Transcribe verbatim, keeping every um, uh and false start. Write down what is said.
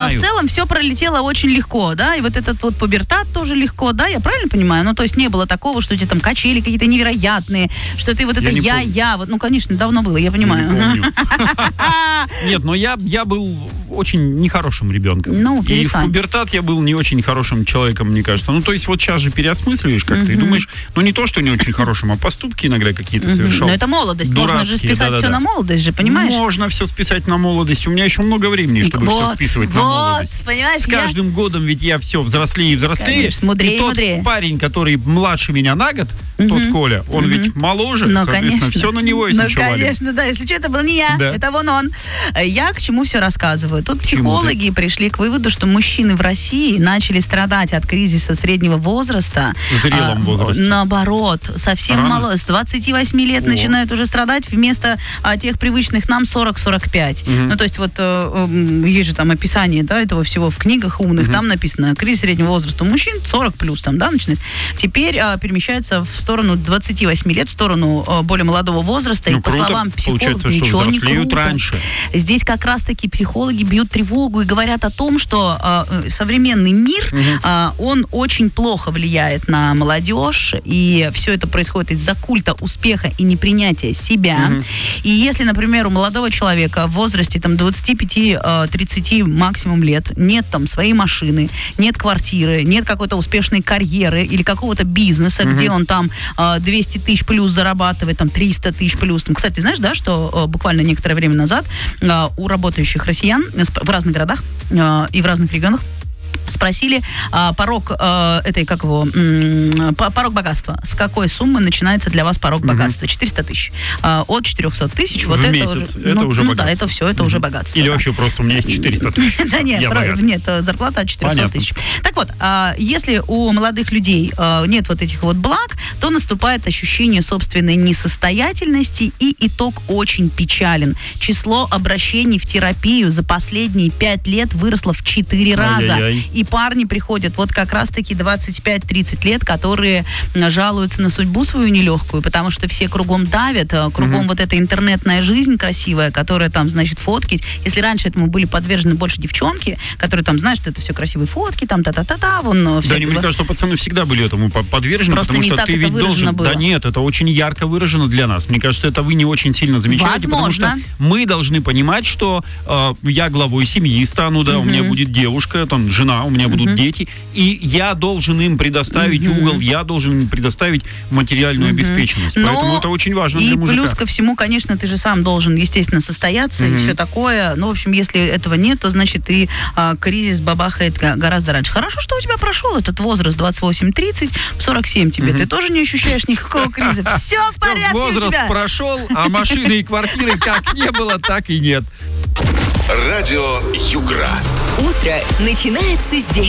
знаю. в целом все пролетело очень легко, да, и вот этот вот пубертат тоже легко, да, я правильно понимаю? Ну, то есть не было такого, что у тебя там качели какие-то невероятные, что ты вот это я-я, вот, ну, конечно, давно было, я понимаю. Нет, но я, я был очень нехорошим ребенком. Ну, и в пубертат я был не очень хорошим человеком, мне кажется. Ну, то есть вот сейчас же переосмысливаешь как-то и думаешь, ну, не то, что не очень хорошим, а поступки иногда какие-то совершал. Но это молодость, можно же списать все на молодость же, понимаешь? Можно все списать на молодость. У меня еще много времени, чтобы вот, все списывать вот, на молодость. Понимаешь, С каждым я... годом ведь я все взрослее и взрослее. Конечно, мудрее, и тот мудрее. парень, который младше меня на год, угу. тот Коля, он угу. ведь моложе, ну, соответственно, конечно. все на него, если ну, что конечно, валим. да, если что, это был не я, да. это вон он. Я к чему все рассказываю? Тут психологи пришли к выводу, что мужчины в России начали страдать от кризиса среднего возраста. В зрелом а, возрасте. Наоборот, совсем мало, с двадцати восьми лет О. начинают уже страдать вместо а, тех привычных нам сорок сорок пять. Угу. Ну, то есть вот э, э, есть же там описание, да, этого всего в книгах умных, угу. там написано, кризис среднего возраста у мужчин сорок плюс, там, да, начинается. Теперь э, перемещается в сторону двадцати восьми лет, в сторону э, более молодого возраста, ну, и по круто. словам психологов, Получается, ничего что не круто. раньше. Здесь как раз-таки психологи бьют тревогу и говорят о том, что э, современный мир, угу. э, он очень плохо влияет на молодежь, и все это происходит из-за культа успеха и непринятия себя. Угу. И если, например, у молодого человека в возрасте там, двадцати пяти тридцати максимум лет нет там своей машины, нет квартиры, нет какой-то успешной карьеры или какого-то бизнеса, угу. где он там двести тысяч плюс зарабатывает, там триста тысяч плюс. Там, кстати, знаешь, да, что буквально некоторое время назад у работающих россиян в разных городах и в разных регионах спросили а, порог а, этой, как его, м, порог богатства. С какой суммы начинается для вас порог угу. богатства? четыреста тысяч. А, от четырехсот тысяч. Вот это месяц. уже, это ну, уже ну, богатство. да, это все, это угу. уже богатство. Или да. вообще просто у меня есть четыреста тысяч. Да нет, нет, зарплата от четырехсот тысяч. Так вот, если у молодых людей нет вот этих вот благ, то наступает ощущение собственной несостоятельности, и итог очень печален. Число обращений в терапию за последние пять лет выросло в четыре раза. И парни приходят вот как раз-таки двадцать пять тридцать лет, которые жалуются на судьбу свою нелегкую, потому что все кругом давят, кругом mm-hmm. вот эта интернетная жизнь красивая, которая там, значит, фотки. Если раньше этому были подвержены больше девчонки, которые там, знаешь, что это все красивые фотки, там та-та-та-та, вон... Да, не, мне кажется, что пацаны всегда были этому подвержены, просто потому что ты ведь должен... Было. Да нет, это очень ярко выражено для нас. Мне кажется, это вы не очень сильно замечаете, Возможно. потому что мы должны понимать, что э, я главой семьи стану, да, mm-hmm. у меня будет девушка, там, жена, у меня mm-hmm. будут дети, и я должен им предоставить mm-hmm. угол, я должен им предоставить материальную mm-hmm. обеспеченность. Но Поэтому это очень важно для мужика. И плюс ко всему, конечно, ты же сам должен, естественно, состояться mm-hmm. и все такое. Ну, в общем, если этого нет, то, значит, и а, кризис бабахает гораздо раньше. Хорошо, что у тебя прошел этот возраст двадцать восемь тридцать, сорок семь тебе. Mm-hmm. Ты тоже не ощущаешь никакого кризиса. Все в порядке Возраст у тебя. прошел, а машины и квартиры как не было, так и нет. Радио Югра. Утро начинается здесь.